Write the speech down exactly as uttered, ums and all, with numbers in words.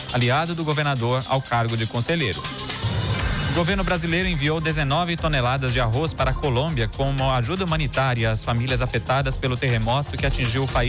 aliado do governador ao cargo de conselheiro. O governo brasileiro enviou dezenove toneladas de arroz para a Colômbia como ajuda humanitária às famílias afetadas pelo terremoto que atingiu o país